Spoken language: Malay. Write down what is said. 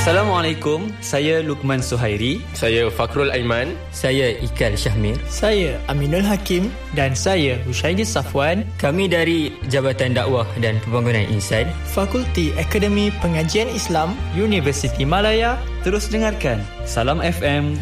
Assalamualaikum, saya Lukman Suhairi. Saya Fakrul Aiman. Saya Ikal Syahmir. Saya Aminul Hakim. Dan saya Hushaidi Safwan. Kami dari Jabatan Dakwah dan Pembangunan Insan, Fakulti Akademi Pengajian Islam, Universiti Malaya. Terus dengarkan Salam FM